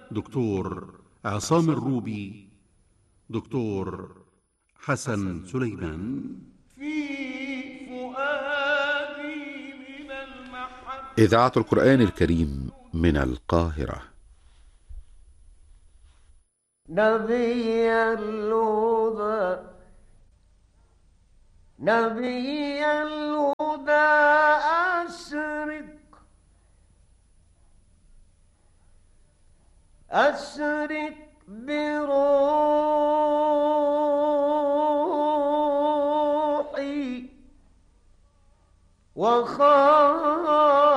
دكتور عصام الروبي، دكتور حسن سليمان. في فؤادي من المحبة. إذاعة القرآن الكريم من القاهرة. نبي الهدى، نبي الهدى أشرق بروحي وخالي